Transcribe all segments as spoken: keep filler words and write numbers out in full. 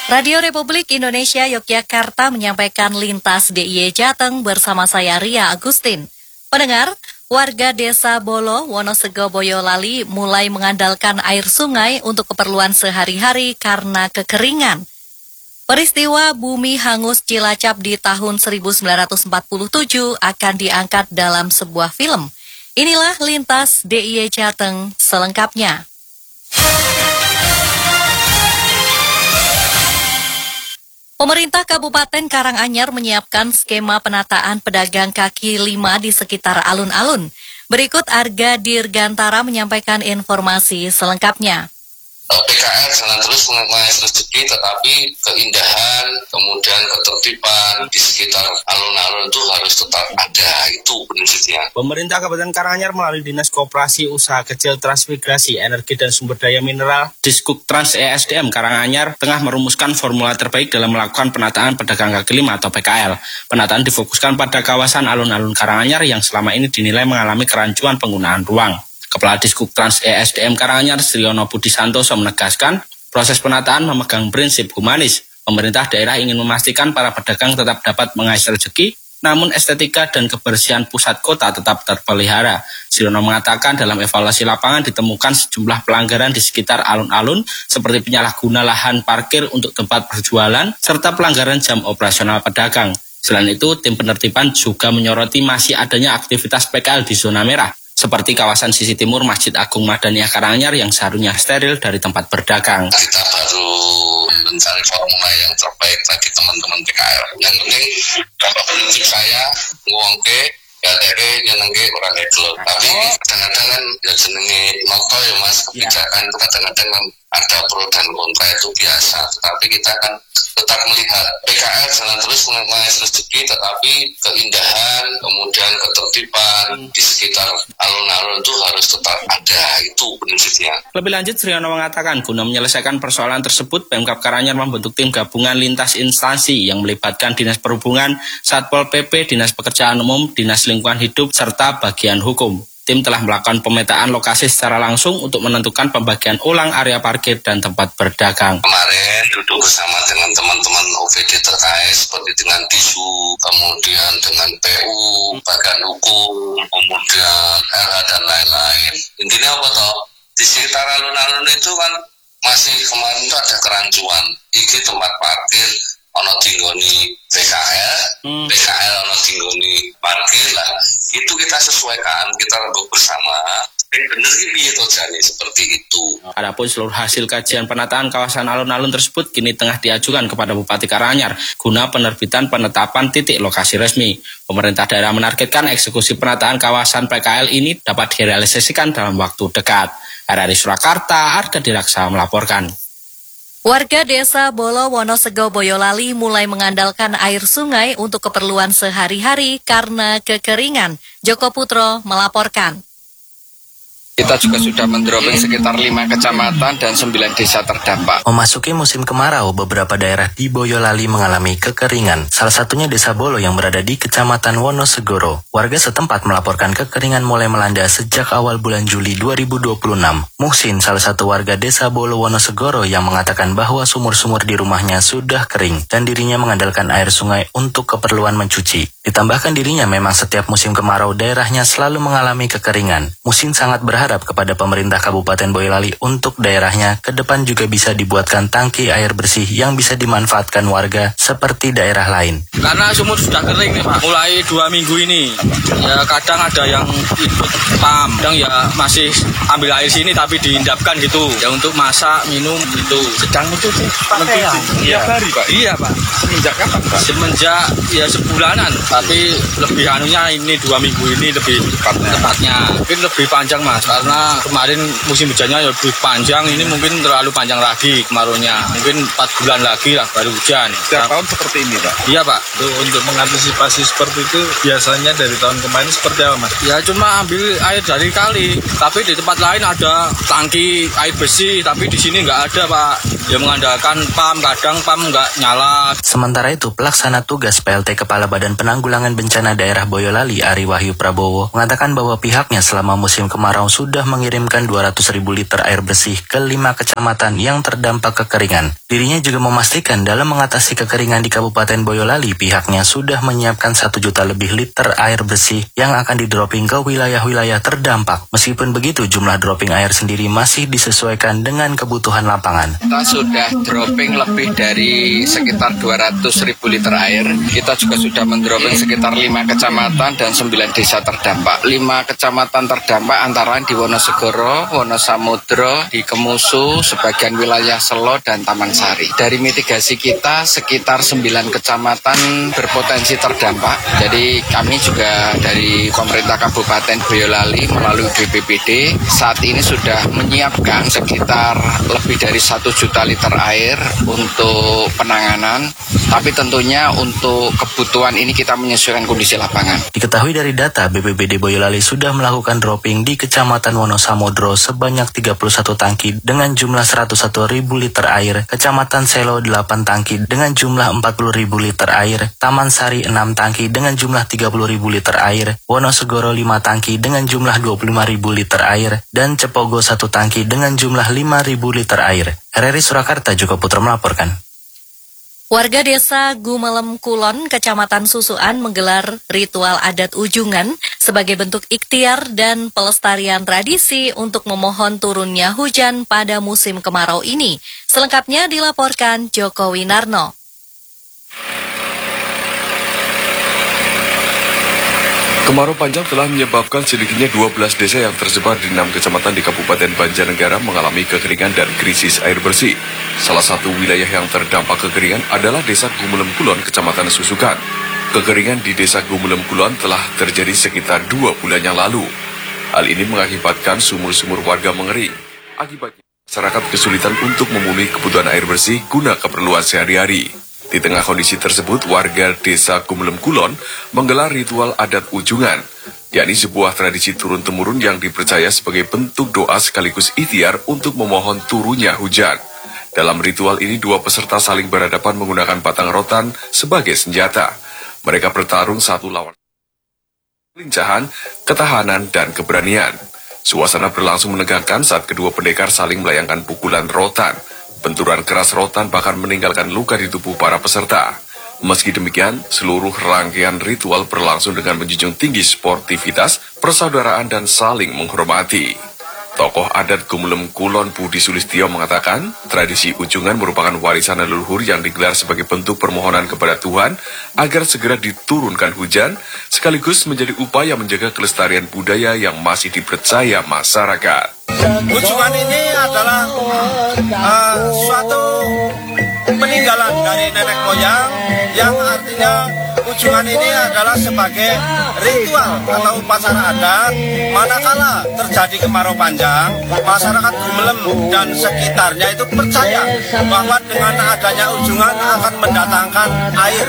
Radio Republik Indonesia Yogyakarta menyampaikan lintas D I Y Jateng bersama saya Ria Agustin. Pendengar, warga Desa Bolo, Wonosego, Boyolali mulai mengandalkan air sungai untuk keperluan sehari-hari karena kekeringan. Peristiwa bumi hangus Cilacap di tahun seribu sembilan ratus empat puluh tujuh akan diangkat dalam sebuah film. Inilah lintas D I Y Jateng selengkapnya. Pemerintah Kabupaten Karanganyar menyiapkan skema penataan pedagang kaki lima di sekitar alun-alun. Berikut Arga Dirgantara menyampaikan informasi selengkapnya. P K L jalan terus mengais rezeki, tetapi keindahan, kemudian ketertiban di sekitar alun-alun itu harus tetap ada, itu prinsipnya. Pemerintah Kabupaten Karanganyar melalui Dinas Koperasi Usaha Kecil Transmigrasi Energi dan Sumber Daya Mineral Diskuk Trans E S D M Karanganyar tengah merumuskan formula terbaik dalam melakukan penataan pedagang kaki lima atau P K L. Penataan difokuskan pada kawasan alun-alun Karanganyar yang selama ini dinilai mengalami kerancuan penggunaan ruang. Kepala Diskuk Trans E S D M Karanganyar Sriono Budi Santoso menegaskan, proses penataan memegang prinsip humanis. Pemerintah daerah ingin memastikan para pedagang tetap dapat mengais rezeki, namun estetika dan kebersihan pusat kota tetap terpelihara. Sriono mengatakan dalam evaluasi lapangan ditemukan sejumlah pelanggaran di sekitar alun-alun seperti penyalahguna lahan parkir untuk tempat berjualan serta pelanggaran jam operasional pedagang. Selain itu, tim penertiban juga menyoroti masih adanya aktivitas P K L di zona merah, seperti kawasan sisi timur Masjid Agung Madaniah Karanganyar yang seharusnya steril dari tempat berdagang. Kita baru mencari formula yang terbaik bagi teman-teman P K L. Yang penting, kalau prinsip saya, ngomongke, ya dari nyenengke orang itu. Tapi kadang-kadang kan ya jenenge noto ya mas, kebijakan itu kadang-kadang kan ada pro dan kontra, itu biasa. Tapi kita kan tetap melihat P K L jalan terus mengais rezeki, tetapi keindahan, kemudian ketertiban di sekitar alun-alun itu harus tetap ada, itu prinsipnya. Lebih lanjut, Sriono mengatakan guna menyelesaikan persoalan tersebut, Pemkab Karanganyar membentuk tim gabungan lintas instansi yang melibatkan Dinas Perhubungan, Satpol P P, Dinas Pekerjaan Umum, Dinas Lingkungan Hidup, serta bagian hukum. Tim telah melakukan pemetaan lokasi secara langsung untuk menentukan pembagian ulang area parkir dan tempat berdagang. Kemarin duduk bersama dengan teman-teman O V D terkait seperti dengan Disu, kemudian dengan P U, bagian hukum, kemudian R H dan lain-lain. Intinya apa toh? Di sekitar alun-alun itu kan masih kemarin itu ada kerancuan. Iki tempat parkir ono tinggoni P K L, hmm. P K L ono tinggoni parkir lah. Itu kita sesuaikan, kita rembuk bersama. Bener gitu jadi seperti itu. Adapun seluruh hasil kajian penataan kawasan alun-alun tersebut kini tengah diajukan kepada Bupati Karanganyar guna penerbitan penetapan titik lokasi resmi. Pemerintah daerah menargetkan eksekusi penataan kawasan P K L ini dapat direalisasikan dalam waktu dekat. R R I Surakarta, Arga Diraksa melaporkan. Warga Desa Bolo, Wonosego, Boyolali mulai mengandalkan air sungai untuk keperluan sehari-hari karena kekeringan. Joko Putro melaporkan. Kita juga sudah mendroping sekitar lima kecamatan dan sembilan desa terdampak. Memasuki musim kemarau, beberapa daerah di Boyolali mengalami kekeringan. Salah satunya Desa Bolo yang berada di Kecamatan Wonosegoro. Warga setempat melaporkan kekeringan mulai melanda sejak awal bulan Juli dua ribu dua puluh enam. Muhsin, salah satu warga Desa Bolo Wonosegoro yang mengatakan bahwa sumur-sumur di rumahnya sudah kering dan dirinya mengandalkan air sungai untuk keperluan mencuci. Ditambahkan dirinya memang setiap musim kemarau daerahnya selalu mengalami kekeringan. Muhsin sangat berharap Berharap kepada pemerintah Kabupaten Boyolali untuk daerahnya ke depan juga bisa dibuatkan tangki air bersih yang bisa dimanfaatkan warga seperti daerah lain. Karena sumur sudah kering nih Pak, mulai dua minggu ini. Ya kadang ada yang ikut pam, kadang ya masih ambil air sini tapi diendapkan gitu. Ya untuk masak, minum gitu. Sedang itu pakai ya? Iya hari Pak. Iya Pak. Semenjak kapan Pak? Semenjak ya sebulanan, tapi lebih anunya ini dua minggu ini lebih tepatnya. tepatnya. Mungkin lebih panjang Mas. Karena kemarin musim hujannya lebih panjang, ini mungkin terlalu panjang lagi kemaraunya. Mungkin empat bulan lagi lah baru hujan. Setiap tahun seperti ini Pak? Iya Pak. Untuk mengantisipasi seperti itu biasanya dari tahun kemarin seperti apa Mas? Ya cuma ambil air dari kali, tapi di tempat lain ada tangki air bersih, tapi di sini nggak ada Pak. Ya mengandalkan pam, kadang pam nggak nyala. Sementara itu, pelaksana tugas P L T Kepala Badan Penanggulangan Bencana Daerah Boyolali Ari Wahyu Prabowo mengatakan bahwa pihaknya selama musim kemarau sudah sudah mengirimkan dua ratus ribu liter air bersih ke lima kecamatan yang terdampak kekeringan. Dirinya juga memastikan dalam mengatasi kekeringan di Kabupaten Boyolali, pihaknya sudah menyiapkan satu juta lebih liter air bersih yang akan di-dropping ke wilayah-wilayah terdampak. Meskipun begitu, jumlah dropping air sendiri masih disesuaikan dengan kebutuhan lapangan. Kita sudah dropping lebih dari sekitar dua ratus ribu liter air. Kita juga sudah mendropping sekitar lima kecamatan dan sembilan desa terdampak. lima kecamatan terdampak antara di Wonosegoro, Wonosamudro, di Kemusu, sebagian wilayah Selo, dan Taman Sari. Dari mitigasi kita sekitar sembilan kecamatan berpotensi terdampak. Jadi kami juga dari pemerintah Kabupaten Boyolali melalui B P B D saat ini sudah menyiapkan sekitar lebih dari satu juta liter air untuk penanganan. Tapi tentunya untuk kebutuhan ini kita menyesuaikan kondisi lapangan. Diketahui dari data B P B D Boyolali sudah melakukan dropping di Kecamatan Wonosamudro sebanyak tiga puluh satu tangki dengan jumlah seratus satu ribu liter air, Kecamatan Selo delapan tangki dengan jumlah empat puluh ribu liter air, Taman Sari enam tangki dengan jumlah tiga puluh ribu liter air, Wonosegoro lima tangki dengan jumlah dua puluh lima ribu liter air, dan Cepogo satu tangki dengan jumlah lima ribu liter air. R R I Surakarta Joko Putra melaporkan. Warga desa Gumelem Kulon, Kecamatan Susuan menggelar ritual adat ujungan sebagai bentuk ikhtiar dan pelestarian tradisi untuk memohon turunnya hujan pada musim kemarau ini. Selengkapnya dilaporkan Joko Winarno. Kemarau panjang telah menyebabkan sedikitnya dua belas desa yang tersebar di enam kecamatan di Kabupaten Banjarnegara mengalami kekeringan dan krisis air bersih. Salah satu wilayah yang terdampak kekeringan adalah Desa Gumelem Kulon, Kecamatan Susukan. Kekeringan di Desa Gumelem Kulon telah terjadi sekitar dua bulan yang lalu. Hal ini mengakibatkan sumur-sumur warga mengering. Akibatnya, masyarakat kesulitan untuk memenuhi kebutuhan air bersih guna keperluan sehari-hari. Di tengah kondisi tersebut, warga Desa Gumelem Kulon menggelar ritual adat ujungan, yakni sebuah tradisi turun-temurun yang dipercaya sebagai bentuk doa sekaligus ikhtiar untuk memohon turunnya hujan. Dalam ritual ini, dua peserta saling berhadapan menggunakan batang rotan sebagai senjata. Mereka bertarung satu lawan kelincahan, ketahanan, dan keberanian. Suasana berlangsung menegangkan saat kedua pendekar saling melayangkan pukulan rotan. Benturan keras rotan bahkan meninggalkan luka di tubuh para peserta. Meski demikian, seluruh rangkaian ritual berlangsung dengan menjunjung tinggi sportivitas, persaudaraan, dan saling menghormati. Tokoh adat Gumelem Kulon Budi Sulistyo mengatakan, tradisi ujungan merupakan warisan leluhur yang digelar sebagai bentuk permohonan kepada Tuhan agar segera diturunkan hujan, sekaligus menjadi upaya menjaga kelestarian budaya yang masih dipercaya masyarakat. Ujungan ini adalah uh, suatu peninggalan dari nenek moyang yang artinya ujungan ini adalah sebagai ritual atau upacara adat manakala terjadi kemarau panjang, masyarakat Gumelem dan sekitarnya itu percaya bahwa dengan adanya ujungan akan mendatangkan air,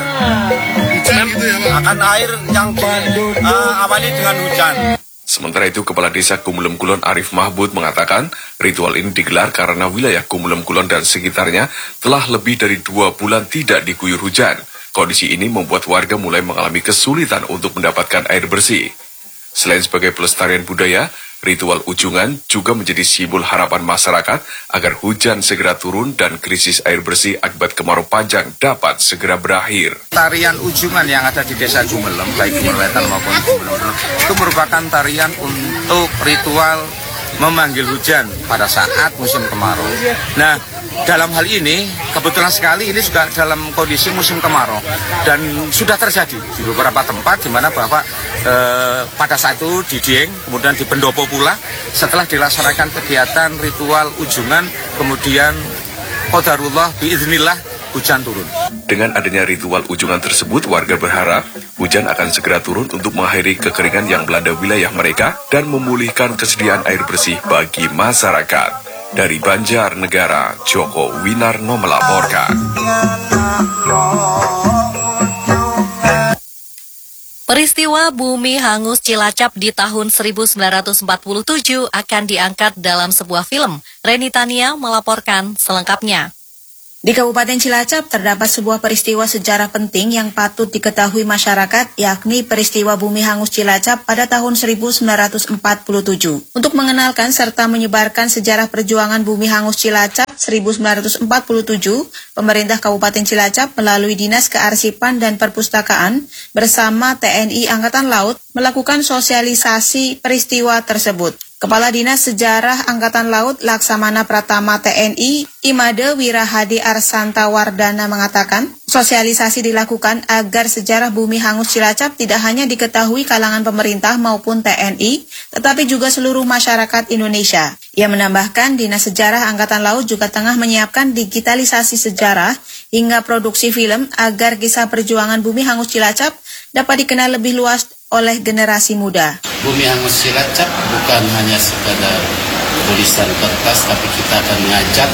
akan air yang diawali uh, dengan hujan. Sementara itu, Kepala Desa Gumelem Kulon Arif Mahmud mengatakan ritual ini digelar karena wilayah Gumelem Kulon dan sekitarnya telah lebih dari dua bulan tidak diguyur hujan. Kondisi ini membuat warga mulai mengalami kesulitan untuk mendapatkan air bersih. Selain sebagai pelestarian budaya, ritual ujungan juga menjadi simbol harapan masyarakat agar hujan segera turun dan krisis air bersih akibat kemarau panjang dapat segera berakhir. Tarian ujungan yang ada di Desa Gumelem, baik Gumelem maupun Gumelem, itu merupakan tarian untuk ritual memanggil hujan pada saat musim kemarau. Nah, dalam hal ini, kebetulan sekali ini juga dalam kondisi musim kemarau dan sudah terjadi di beberapa tempat di mana bahwa eh, pada saat itu di Dieng, kemudian di Pendopo pula, setelah dilaksanakan kegiatan ritual ujungan, kemudian qadarullah biiznillah hujan turun. Dengan adanya ritual ujungan tersebut, warga berharap hujan akan segera turun untuk mengakhiri kekeringan yang melanda wilayah mereka dan memulihkan kesediaan air bersih bagi masyarakat. Dari Banjarnegara, Joko Winarno melaporkan. Peristiwa bumi hangus Cilacap di tahun seribu sembilan ratus empat puluh tujuh akan diangkat dalam sebuah film. Reni Tania melaporkan selengkapnya. Di Kabupaten Cilacap terdapat sebuah peristiwa sejarah penting yang patut diketahui masyarakat, yakni peristiwa Bumi Hangus Cilacap pada tahun seribu sembilan ratus empat puluh tujuh. Untuk mengenalkan serta menyebarkan sejarah perjuangan Bumi Hangus Cilacap seribu sembilan ratus empat puluh tujuh, pemerintah Kabupaten Cilacap melalui Dinas Kearsipan dan Perpustakaan bersama T N I Angkatan Laut melakukan sosialisasi peristiwa tersebut. Kepala Dinas Sejarah Angkatan Laut Laksamana Pratama T N I, Imade Wirahadi Arsanta Wardana mengatakan, sosialisasi dilakukan agar sejarah Bumi Hangus Cilacap tidak hanya diketahui kalangan pemerintah maupun T N I, tetapi juga seluruh masyarakat Indonesia. Ia menambahkan, Dinas Sejarah Angkatan Laut juga tengah menyiapkan digitalisasi sejarah hingga produksi film agar kisah perjuangan Bumi Hangus Cilacap dapat dikenal lebih luas oleh generasi muda. Bumi Hangus Cilacap bukan hanya sekadar tulisan kertas, tapi kita akan mengajak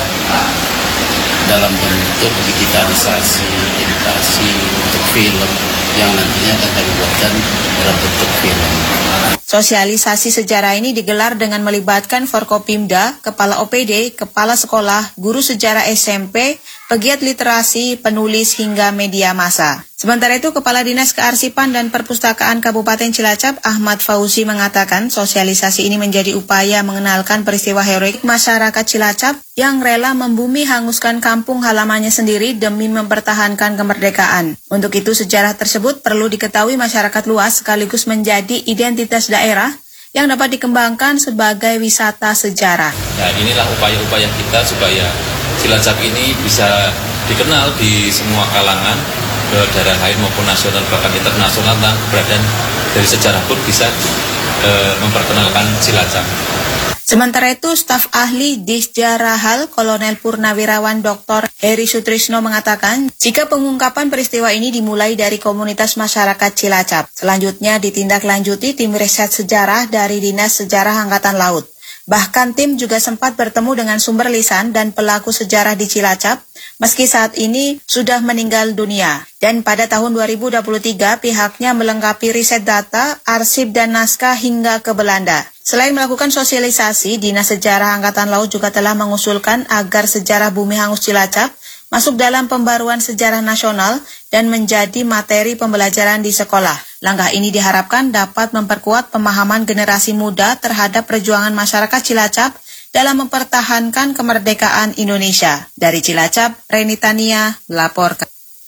dalam bentuk digitalisasi, editasi untuk film yang nantinya akan kami buatkan dalam bentuk film. Sosialisasi sejarah ini digelar dengan melibatkan Forkopimda, Kepala O P D, Kepala Sekolah, Guru Sejarah S M P, pegiat literasi, penulis, hingga media massa. Sementara itu, Kepala Dinas Kearsipan dan Perpustakaan Kabupaten Cilacap, Ahmad Fauzi mengatakan sosialisasi ini menjadi upaya mengenalkan peristiwa heroik masyarakat Cilacap yang rela membumi hanguskan kampung halamannya sendiri demi mempertahankan kemerdekaan. Untuk itu, sejarah tersebut perlu diketahui masyarakat luas sekaligus menjadi identitas daerah yang dapat dikembangkan sebagai wisata sejarah. Nah, inilah upaya-upaya kita supaya Cilacap ini bisa dikenal di semua kalangan, daerah lain maupun nasional bahkan internasional, tentang keberadaan dari sejarah pun bisa e, memperkenalkan Cilacap. Sementara itu, staf ahli Disjarahal Kolonel Purnawirawan Doktor Heri Sutrisno mengatakan, jika pengungkapan peristiwa ini dimulai dari komunitas masyarakat Cilacap, selanjutnya ditindaklanjuti tim riset sejarah dari Dinas Sejarah Angkatan Laut. Bahkan tim juga sempat bertemu dengan sumber lisan dan pelaku sejarah di Cilacap, meski saat ini sudah meninggal dunia. Dan pada tahun dua ribu dua puluh tiga, pihaknya melengkapi riset data, arsip dan naskah hingga ke Belanda. Selain melakukan sosialisasi, Dinas Sejarah Angkatan Laut juga telah mengusulkan agar sejarah Bumi Hangus Cilacap masuk dalam pembaruan sejarah nasional dan menjadi materi pembelajaran di sekolah. Langkah ini diharapkan dapat memperkuat pemahaman generasi muda terhadap perjuangan masyarakat Cilacap dalam mempertahankan kemerdekaan Indonesia. Dari Cilacap, Reni Tania melaporkan.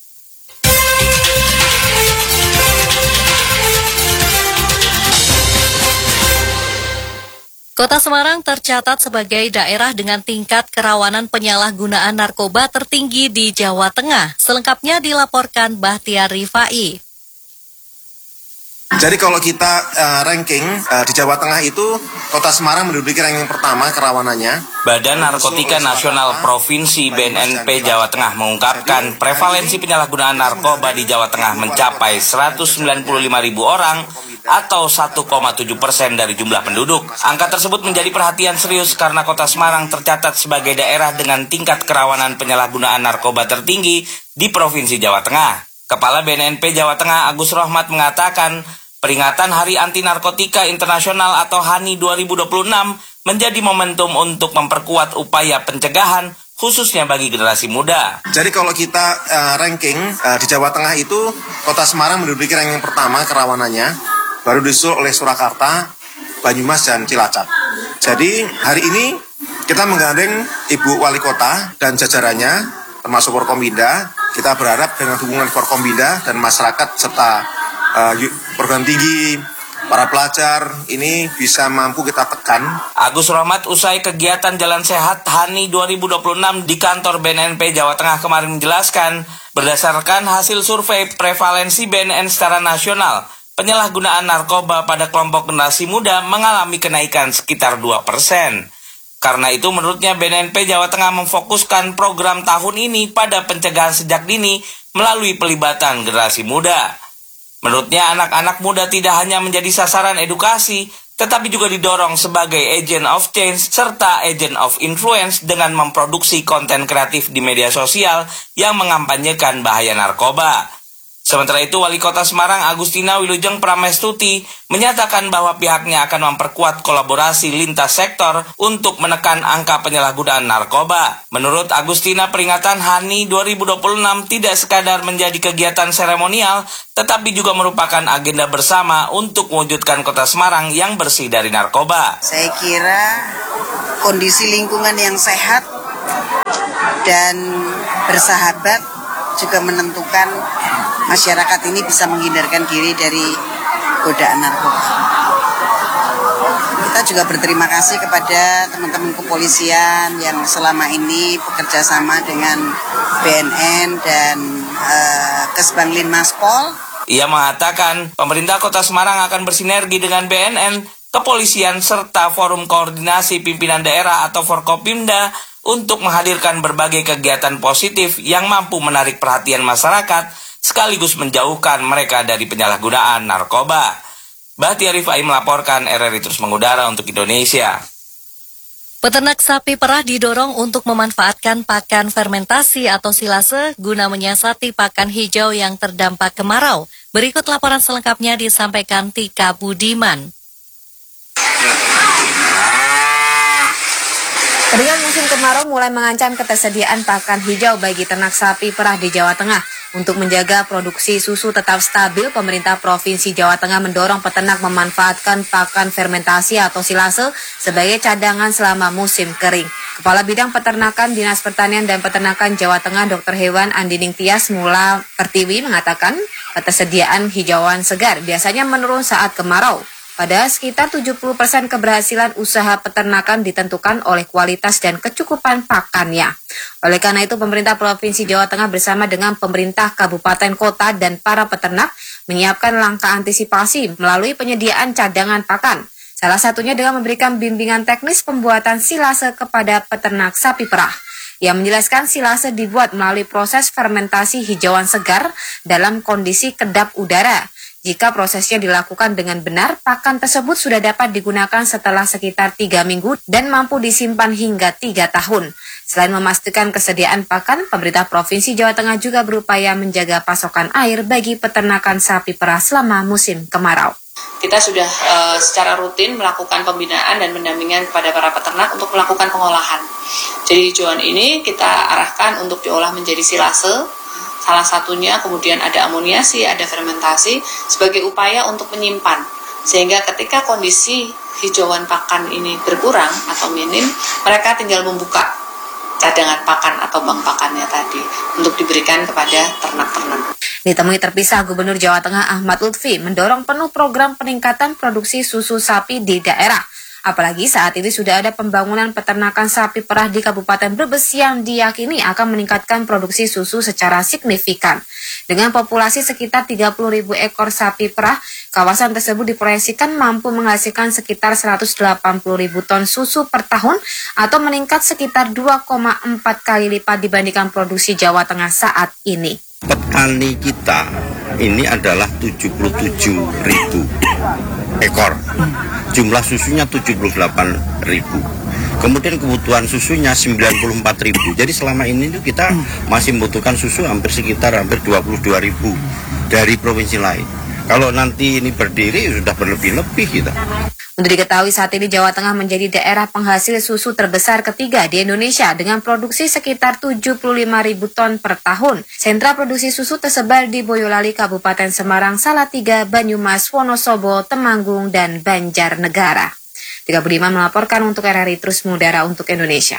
Kota Semarang tercatat sebagai daerah dengan tingkat kerawanan penyalahgunaan narkoba tertinggi di Jawa Tengah. Selengkapnya dilaporkan Bahtiar Rifai. Jadi kalau kita uh, ranking uh, di Jawa Tengah itu, Kota Semarang menduduki ranking pertama kerawanannya. Badan Narkotika Nasional Provinsi B N N P Jawa Tengah mengungkapkan prevalensi penyalahgunaan narkoba di Jawa Tengah mencapai seratus sembilan puluh lima ribu orang atau satu koma tujuh persen dari jumlah penduduk. Angka tersebut menjadi perhatian serius karena Kota Semarang tercatat sebagai daerah dengan tingkat kerawanan penyalahgunaan narkoba tertinggi di Provinsi Jawa Tengah. Kepala B N N P Jawa Tengah Agus Rohmat mengatakan, peringatan Hari Anti Narkotika Internasional atau H A N I dua ribu dua puluh enam menjadi momentum untuk memperkuat upaya pencegahan khususnya bagi generasi muda. Jadi kalau kita uh, ranking uh, di Jawa Tengah itu, Kota Semarang menduduki ranking pertama kerawanannya, baru disusul oleh Surakarta, Banyumas, dan Cilacap. Jadi hari ini kita menggandeng Ibu Wali Kota dan jajarannya, termasuk Forkombinda. Kita berharap dengan dukungan Forkombinda dan masyarakat serta uh, program tinggi, para pelajar ini bisa mampu kita tekan. Agus Rohmat usai kegiatan Jalan Sehat H A N I dua ribu dua puluh enam di kantor B N N P Jawa Tengah kemarin menjelaskan, berdasarkan hasil survei prevalensi B N N secara nasional, penyalahgunaan narkoba pada kelompok generasi muda mengalami kenaikan sekitar dua persen. Karena itu menurutnya B N N P Jawa Tengah memfokuskan program tahun ini pada pencegahan sejak dini melalui pelibatan generasi muda. Menurutnya anak-anak muda tidak hanya menjadi sasaran edukasi, tetapi juga didorong sebagai agent of change serta agent of influence dengan memproduksi konten kreatif di media sosial yang mengampanyekan bahaya narkoba. Sementara itu, Wali Kota Semarang Agustina Wilujeng Pramestuti menyatakan bahwa pihaknya akan memperkuat kolaborasi lintas sektor untuk menekan angka penyalahgunaan narkoba. Menurut Agustina, peringatan H A N I dua ribu dua puluh enam tidak sekadar menjadi kegiatan seremonial, tetapi juga merupakan agenda bersama untuk mewujudkan Kota Semarang yang bersih dari narkoba. Saya kira kondisi lingkungan yang sehat dan bersahabat juga menentukan masyarakat ini bisa menghindarkan diri dari godaan narkoba. Kita juga berterima kasih kepada teman-teman kepolisian yang selama ini bekerja sama dengan B N N dan uh, Kesbang Linmaspol. Ia mengatakan pemerintah Kota Semarang akan bersinergi dengan B N N, kepolisian, serta Forum Koordinasi Pimpinan Daerah atau Forkopimda untuk menghadirkan berbagai kegiatan positif yang mampu menarik perhatian masyarakat sekaligus menjauhkan mereka dari penyalahgunaan narkoba. Bahtiar Rifai melaporkan, R R I terus mengudara untuk Indonesia. Peternak sapi perah didorong untuk memanfaatkan pakan fermentasi atau silase guna menyiasati pakan hijau yang terdampak kemarau. Berikut laporan selengkapnya disampaikan Tika Budiman. Keringan musim kemarau mulai mengancam ketersediaan pakan hijau bagi ternak sapi perah di Jawa Tengah. Untuk menjaga produksi susu tetap stabil, pemerintah Provinsi Jawa Tengah mendorong peternak memanfaatkan pakan fermentasi atau silase sebagai cadangan selama musim kering. Kepala Bidang Peternakan Dinas Pertanian dan Peternakan Jawa Tengah Doktor Hewan Andining Tias Mula Pertiwi mengatakan ketersediaan hijauan segar biasanya menurun saat kemarau. Pada sekitar tujuh puluh persen keberhasilan usaha peternakan ditentukan oleh kualitas dan kecukupan pakannya. Oleh karena itu, pemerintah Provinsi Jawa Tengah bersama dengan pemerintah kabupaten kota dan para peternak menyiapkan langkah antisipasi melalui penyediaan cadangan pakan. Salah satunya dengan memberikan bimbingan teknis pembuatan silase kepada peternak sapi perah. Ia menjelaskan silase dibuat melalui proses fermentasi hijauan segar dalam kondisi kedap udara. Jika prosesnya dilakukan dengan benar, pakan tersebut sudah dapat digunakan setelah sekitar tiga minggu dan mampu disimpan hingga tiga tahun. Selain memastikan kesediaan pakan, pemerintah Provinsi Jawa Tengah juga berupaya menjaga pasokan air bagi peternakan sapi perah selama musim kemarau. Kita sudah uh, secara rutin melakukan pembinaan dan pendampingan kepada para peternak untuk melakukan pengolahan. Jadi hijauan ini kita arahkan untuk diolah menjadi silase. Salah satunya kemudian ada amoniasi, ada fermentasi sebagai upaya untuk menyimpan. Sehingga ketika kondisi hijauan pakan ini berkurang atau minim, mereka tinggal membuka cadangan pakan atau bank pakannya tadi untuk diberikan kepada ternak-ternak. Ditemui terpisah, Gubernur Jawa Tengah Ahmad Lutfi mendorong penuh program peningkatan produksi susu sapi di daerah. Apalagi saat ini sudah ada pembangunan peternakan sapi perah di Kabupaten Brebes yang diyakini akan meningkatkan produksi susu secara signifikan. Dengan populasi sekitar tiga puluh ribu ekor sapi perah, kawasan tersebut diproyeksikan mampu menghasilkan sekitar seratus delapan puluh ribu ton susu per tahun atau meningkat sekitar dua koma empat kali lipat dibandingkan produksi Jawa Tengah saat ini. Petani kita ini adalah tujuh puluh tujuh ribu ekor. Jumlah susunya tujuh puluh delapan ribu. Kemudian kebutuhan susunya sembilan puluh empat ribu. Jadi selama ini tuh kita masih membutuhkan susu hampir sekitar hampir dua puluh dua ribu dari provinsi lain. Kalau nanti ini berdiri sudah berlebih-lebih kita. Untuk diketahui saat ini Jawa Tengah menjadi daerah penghasil susu terbesar ketiga di Indonesia dengan produksi sekitar tujuh puluh lima ribu ton per tahun. Sentra produksi susu tersebar di Boyolali, Kabupaten Semarang, Salatiga, Banyumas, Wonosobo, Temanggung, dan Banjarnegara. Tika Budiman melaporkan untuk R R I Terus Mengudara untuk Indonesia.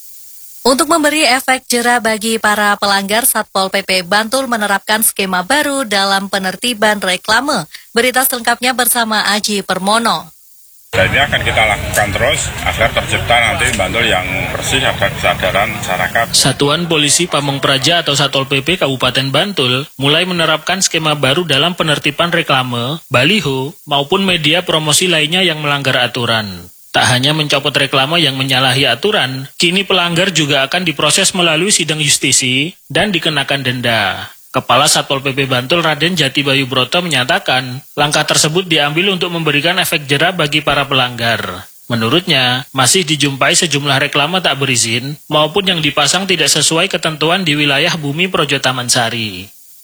Untuk memberi efek jera bagi para pelanggar, Satpol P P Bantul menerapkan skema baru dalam penertiban reklame. Berita selengkapnya bersama Aji Permono. Dan ini akan kita lakukan terus agar tercipta nanti Bantul yang bersih, agar kesadaran masyarakat. Satuan Polisi Pamong Praja atau Satpol P P Kabupaten Bantul mulai menerapkan skema baru dalam penertiban reklame, baliho, maupun media promosi lainnya yang melanggar aturan. Tak hanya mencopot reklame yang menyalahi aturan, kini pelanggar juga akan diproses melalui sidang justisi dan dikenakan denda. Kepala Satpol P P Bantul Raden Jati Bayu Broto menyatakan, langkah tersebut diambil untuk memberikan efek jera bagi para pelanggar. Menurutnya, masih dijumpai sejumlah reklame tak berizin maupun yang dipasang tidak sesuai ketentuan di wilayah Bumi Projo Taman Sari.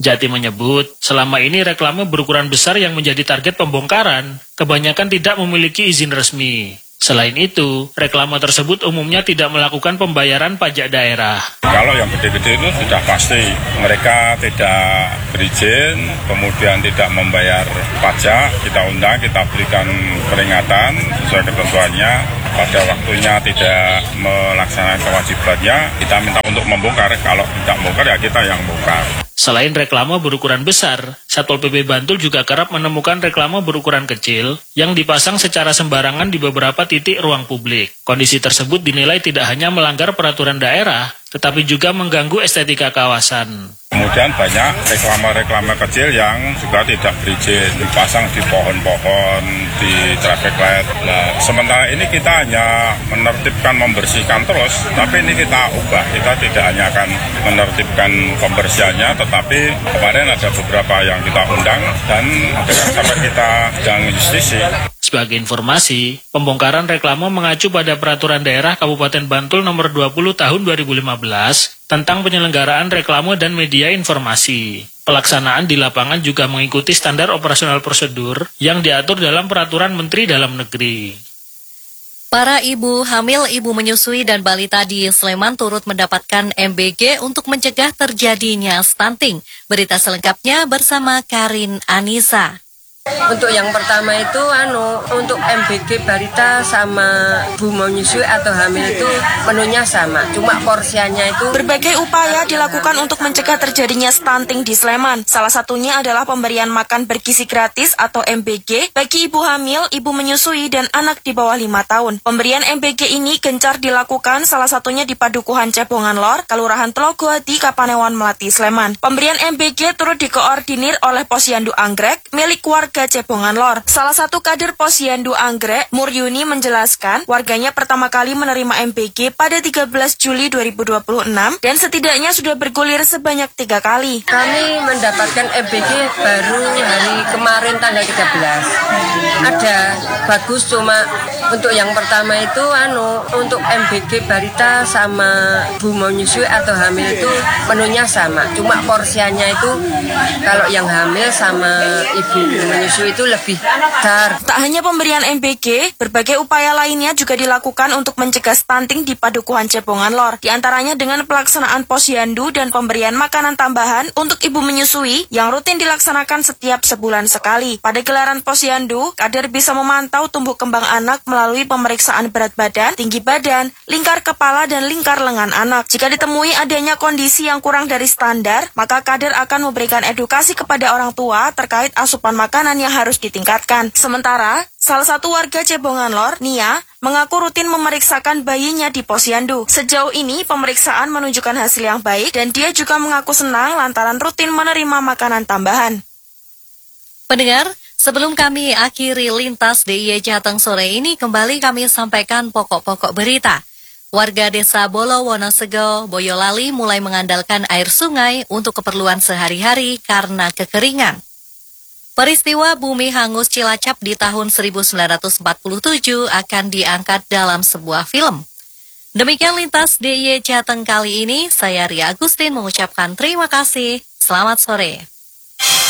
Jati menyebut, selama ini reklame berukuran besar yang menjadi target pembongkaran, kebanyakan tidak memiliki izin resmi. Selain itu, reklame tersebut umumnya tidak melakukan pembayaran pajak daerah. Kalau yang gede-gede itu sudah pasti mereka tidak berizin, kemudian tidak membayar pajak, kita undang, kita berikan peringatan sesuai ketentuannya. Pada waktunya tidak melaksanakan kewajibannya, kita minta untuk membongkar. Kalau tidak membongkar, ya kita yang bongkar. Selain reklame berukuran besar, Satpol P P Bantul juga kerap menemukan reklame berukuran kecil yang dipasang secara sembarangan di beberapa titik ruang publik. Kondisi tersebut dinilai tidak hanya melanggar peraturan daerah, tetapi juga mengganggu estetika kawasan. Kemudian banyak reklame-reklame kecil yang juga tidak berizin, dipasang di pohon-pohon, di traffic light. Nah, sementara ini kita hanya menertibkan, membersihkan terus, tapi ini kita ubah. Kita tidak hanya akan menertibkan pembersihannya, tetapi kemarin ada beberapa yang kita undang dan sampai kita sedang justisi. Sebagai informasi, pembongkaran reklame mengacu pada Peraturan Daerah Kabupaten Bantul Nomor dua puluh Tahun dua ribu lima belas tentang penyelenggaraan reklame dan media informasi. Pelaksanaan di lapangan juga mengikuti standar operasional prosedur yang diatur dalam Peraturan Menteri Dalam Negeri. Para ibu hamil, ibu menyusui, dan balita di Sleman turut mendapatkan M B G untuk mencegah terjadinya stunting. Berita selengkapnya bersama Karin Anissa. Untuk yang pertama itu anu untuk M B G balita sama ibu menyusui atau hamil itu menunya sama, cuma porsiannya itu. Berbagai upaya dilakukan untuk mencegah terjadinya stunting di Sleman. Salah satunya adalah pemberian makan bergizi gratis atau M B G bagi ibu hamil, ibu menyusui, dan anak di bawah lima tahun. Pemberian M B G ini gencar dilakukan salah satunya di Padukuhan Cebongan Lor, Kelurahan Telogowadi, Kapanewon, Melati, Sleman. Pemberian M B G turut dikoordinir oleh Posyandu Anggrek milik warga Cebongan Lor. Salah satu kader Posyandu Anggrek, Muryuni, menjelaskan warganya pertama kali menerima M B G pada tiga belas Juli dua ribu dua puluh enam dan setidaknya sudah bergulir sebanyak tiga kali. Kami mendapatkan M B G baru hari kemarin tanggal tiga belas. Ada bagus, cuma untuk yang pertama itu anu untuk M B G balita sama ibu menyusui atau hamil itu menunya sama, cuma porsiannya itu kalau yang hamil sama ibu menyusui itu lebih besar. Tak hanya pemberian M B G, berbagai upaya lainnya juga dilakukan untuk mencegah stunting di Padukuhan Cebongan Lor. Di antaranya dengan pelaksanaan posyandu dan pemberian makanan tambahan untuk ibu menyusui yang rutin dilaksanakan setiap sebulan sekali. Pada gelaran posyandu, kader bisa memantau tumbuh kembang anak melalui pemeriksaan berat badan, tinggi badan, lingkar kepala, dan lingkar lengan anak. Jika ditemui adanya kondisi yang kurang dari standar, maka kader akan memberikan edukasi kepada orang tua terkait asupan makanan yang harus ditingkatkan. Sementara, salah satu warga Cebongan Lor, Nia, mengaku rutin memeriksakan bayinya di posyandu. Sejauh ini, pemeriksaan menunjukkan hasil yang baik dan dia juga mengaku senang lantaran rutin menerima makanan tambahan. Pendengar, sebelum kami akhiri lintas D I Y Jateng sore ini, kembali kami sampaikan pokok-pokok berita. Warga Desa Bolo, Wonosego, Boyolali mulai mengandalkan air sungai untuk keperluan sehari-hari karena kekeringan. Peristiwa bumi hangus Cilacap di tahun seribu sembilan ratus empat puluh tujuh akan diangkat dalam sebuah film. Demikian lintas D I Y Jateng kali ini, saya Ria Agustin mengucapkan terima kasih. Selamat sore.